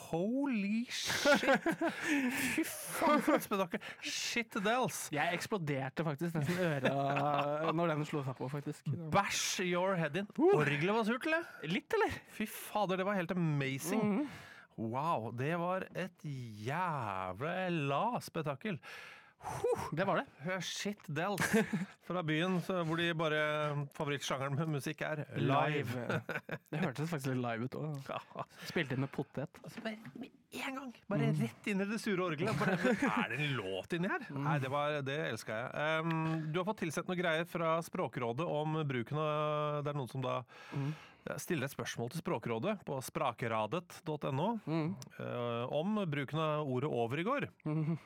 Holy shit! Fy faen, for et spetakkel. Shit dels. Jeg eksploderte faktisk nesten øra når den slo seg på, faktisk. Bash your head in. Orgelet var surt, eller? Litt, eller? Fy fader, det var helt amazing. Wow, det var et jævla spetakkel. Det var det. Shit dels. Fra byen hvor de bare favorittsjangeren med musikk er live. Det hørtes faktisk litt live ut også. Spilte inn med potet. Altså bare med en gang. Bare rett inn i det sure orgelet. Bare, er det en låt inni her? Nei, det elsket jeg. Du har fått tilsendt noen greier fra Språkrådet om bruken av... Det er noen som da stiller et spørsmål til Språkrådet på sprakradet.no om bruken av ordet over i går.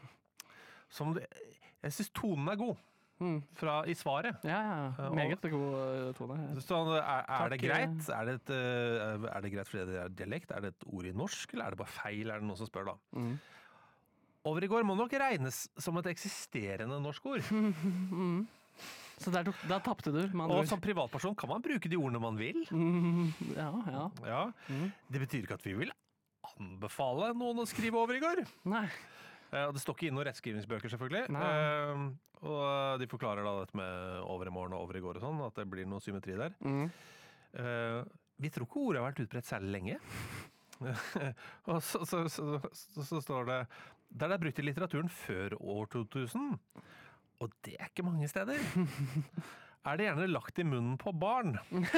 Jeg synes tonen er god i svaret. Ja, meget god tone. Så er det greit? Er det greit fordi det er dialekt? Er det et ord i norsk, eller er det bare feil? Er det noen som spør da? Over i går må nok regnes som et eksisterende norsk ord. Så da tappte du. Og som privatperson kan man bruke de ordene man vil. Ja. Det betyr ikke at vi vil anbefale noen å skrive over i går. Nei. Det står ikke inn noen rettskrivingsbøker selvfølgelig, og de forklarer da dette med over i morgen og over i går og sånn, at det blir noe symmetri der. Vi tror ikke ordet har vært utbredt særlig lenge. Og så står det, der det er brukt i litteraturen før år 2000, og det er ikke mange steder, er det gjerne lagt i munnen på barn.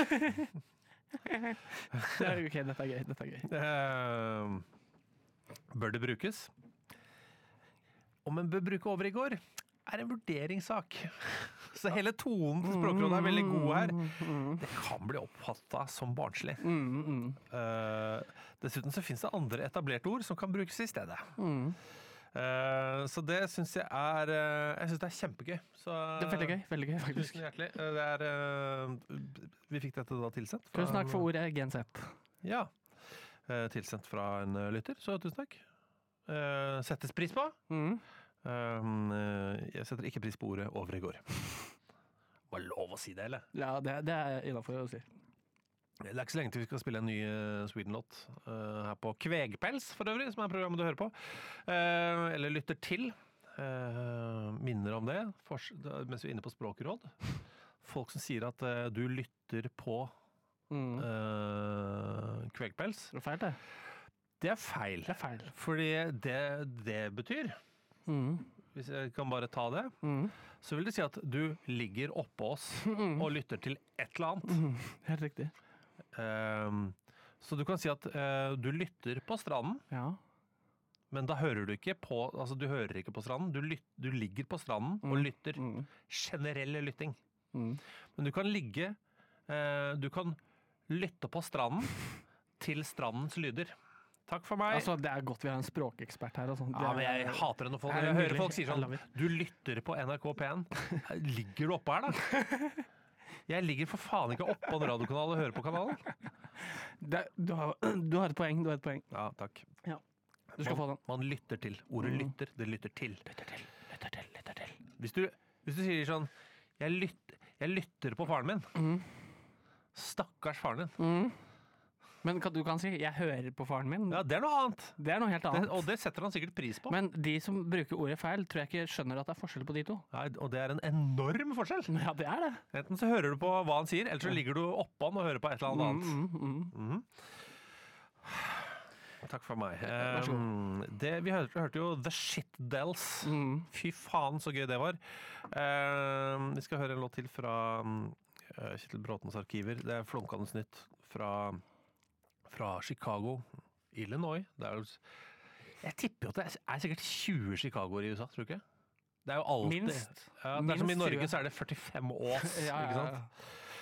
Ok, dette er gøy. Bør det brukes? Om en bør bruke over i går, er en vurderingssak. Så hele tonen til Språkrådet er veldig god her. Det kan bli oppfattet som barnslig. Dessuten så finnes det andre etablerte ord som kan brukes i stedet. Så det synes jeg synes det er kjempegøy. Så, det er veldig gøy faktisk. Tusen hjertelig. Vi fikk dette da tilsendt. Tusen takk for ordet, gensett. Ja, tilsendt fra en lytter, så tusen takk. Settes pris på. Jeg setter ikke pris på ordet over i går. Var lov å si det, eller? Ja, det er innenfor å si. Det er ikke så lenge til vi skal spille en ny Sweden-låt her på Kvegpels, for øvrig, som er programmet du hører på. Eller lytter til. Minner om det, mens vi er inne på Språkråd. Folk som sier at du lytter på Kvegpels. Det er feil, det. Det er feil. Fordi det betyr, hvis jeg kan bare ta det, så vil det si at du ligger oppe oss og lytter til et eller annet. Helt riktig. Så du kan si at du lytter på stranden, men da hører du ikke på, altså du hører ikke på stranden, du ligger på stranden og lytter. Generell lytting. Men du kan lytte på stranden til strandens lyder. Takk for meg. Altså, det er godt vi har en språkekspert her. Og sånt. Ja, men jeg hater det når jeg hører folk sier sånn, du lytter på NRK P1. Ligger du oppe her da? Jeg ligger for faen ikke oppe på en radiokanal og hører på kanalen. Du har et poeng, Ja, takk. Ja. Du skal få den. Man lytter til. Ordet lytter, det lytter til. Lytter til. Hvis du sier sånn, jeg lytter på faren min. Stakkars faren din. Men du kan si, jeg hører på faren min. Ja, det er noe annet. Det er noe helt annet. Og det setter han sikkert pris på. Men de som bruker ordet feil, tror jeg ikke skjønner at det er forskjell på de to. Nei, og det er en enorm forskjell. Ja, det er det. Enten så hører du på hva han sier, eller så ligger du oppå han og hører på et eller annet. Takk for meg. Vær så god. Vi hørte jo The Shit Dels. Fy faen, så gøy det var. Vi skal høre en låt til fra Kjetil Bråtens arkiver. Det er flunkende nytt fra Chicago, Illinois. Jeg tipper jo at det er sikkert 20 Chicagoer i USA, tror du ikke? Det er jo alltid... Minst. Ja, det er som i Norge så er det 45 år, ikke sant?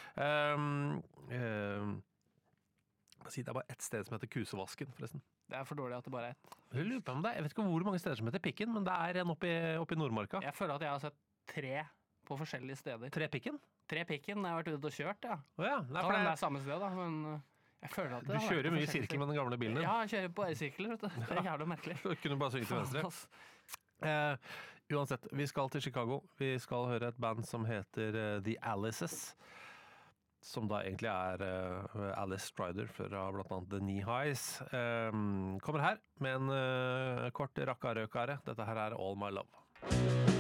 Det er bare ett sted som heter Kusevasken, forresten. Det er for dårlig at det bare er ett. Jeg lurer på om jeg vet ikke hvor mange steder som heter Pikken, men det er en oppe i Nordmarka. Jeg føler at jeg har sett 3 på forskjellige steder. 3 Pikken? 3 Pikken, jeg har vært ute og kjørt, ja. Ja, det er samme sted da, men... Jeg føler at det du kjører mye i sirkel med den gamle bilen din. Ja, jeg kjører bare i sirkler, vet du. Det er jævlig merkelig. Du kunne bare svinge til venstre. Uansett, vi skal til Chicago. Vi skal høre et band som heter The Alices. som da egentlig er Alice Strider fra blant annet The Knee Highs, kommer her med en kort rakka-røkare. Dette her er All My Love.